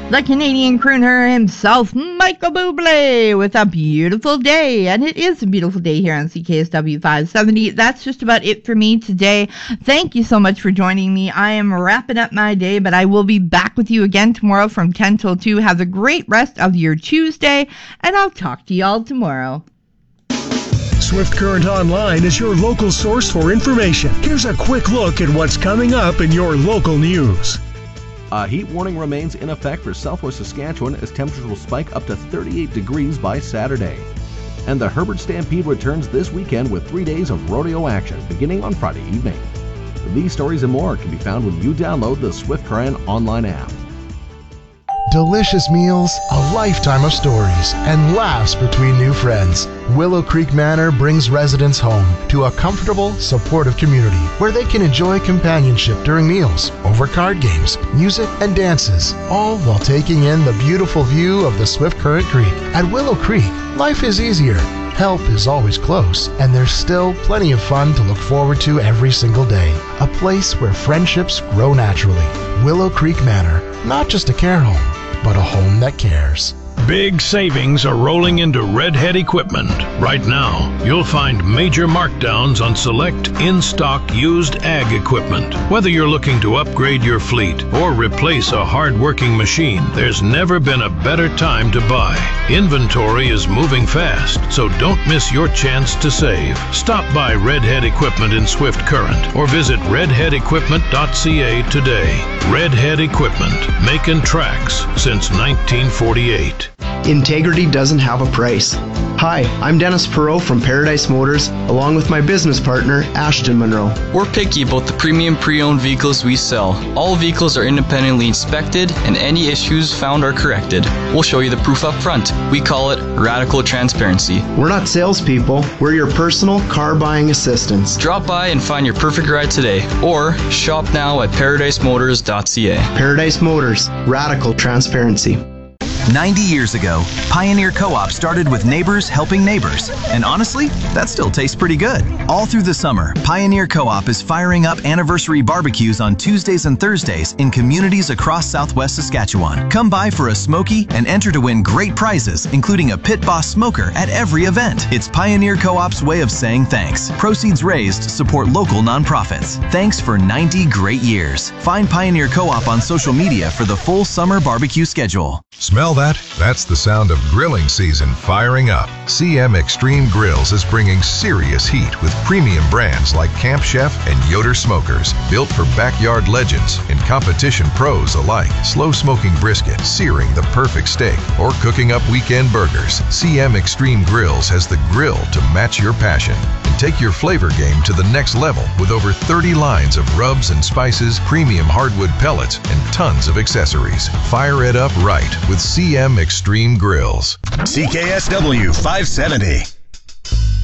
The Canadian crooner himself, Michael Bublé, with A Beautiful Day. And it is a beautiful day here on CKSW 570. That's just about it for me today. Thank you so much for joining me. I am wrapping up my day, but I will be back with you again tomorrow from 10 till 2. Have a great rest of your Tuesday, and I'll talk to y'all tomorrow. Swift Current Online is your local source for information. Here's a quick look at what's coming up in your local news. A heat warning remains in effect for southwest Saskatchewan as temperatures will spike up to 38 degrees by Saturday. And the Herbert Stampede returns this weekend with 3 days of rodeo action beginning on Friday evening. These stories and more can be found when you download the Swift Current online app. Delicious meals, a lifetime of stories, and laughs between new friends. Willow Creek Manor brings residents home to a comfortable, supportive community where they can enjoy companionship during meals, over card games, music, and dances, all while taking in the beautiful view of the Swift Current Creek. At Willow Creek, life is easier. Help is always close, and there's still plenty of fun to look forward to every single day. A place where friendships grow naturally. Willow Creek Manor, not just a care home, but a home that cares. Big savings are rolling into Redhead Equipment. Right now, you'll find major markdowns on select in-stock used ag equipment. Whether you're looking to upgrade your fleet or replace a hard-working machine, there's never been a better time to buy. Inventory is moving fast, so don't miss your chance to save. Stop by Redhead Equipment in Swift Current or visit redheadequipment.ca today. Redhead Equipment, making tracks since 1948. Integrity doesn't have a price. Hi, I'm Dennis Perot from Paradise Motors, along with my business partner, Ashton Monroe. We're picky about the premium pre-owned vehicles we sell. All vehicles are independently inspected, and any issues found are corrected. We'll show you the proof up front. We call it radical transparency. We're not salespeople. We're your personal car buying assistants. Drop by and find your perfect ride today, or shop now at ParadiseMotors.ca. Paradise Motors, radical transparency. 90 years ago, Pioneer Co-op started with neighbors helping neighbors. And honestly, that still tastes pretty good. All through the summer, Pioneer Co-op is firing up anniversary barbecues on Tuesdays and Thursdays in communities across southwest Saskatchewan. Come by for a smoky and enter to win great prizes, including a Pit Boss smoker at every event. It's Pioneer Co-op's way of saying thanks. Proceeds raised support local nonprofits. Thanks for 90 great years. Find Pioneer Co-op on social media for the full summer barbecue schedule. Smell that? That's the sound of grilling season firing up. CM Extreme Grills is bringing serious heat with premium brands like Camp Chef and Yoder Smokers, built for backyard legends and competition pros alike. Slow smoking brisket, searing the perfect steak, or cooking up weekend burgers. CM Extreme Grills has the grill to match your passion. And take your flavor game to the next level with over 30 lines of rubs and spices, premium hardwood pellets, and tons of accessories. Fire it up right with CM Extreme Grills. CKSW 570.